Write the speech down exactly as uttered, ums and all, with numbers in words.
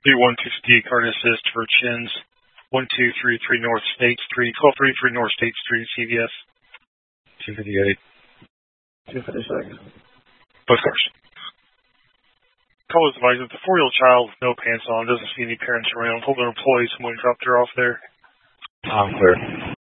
one two fifty card assist for Chins. one two three three North State Street. twelve thirty-three North State Street, C V S. two fifty-eight. two fifty-six. Both cars. Call is advised that the four-year-old child with no pants on doesn't see any parents around. Told their employees someone dropped her off there. I'm clear.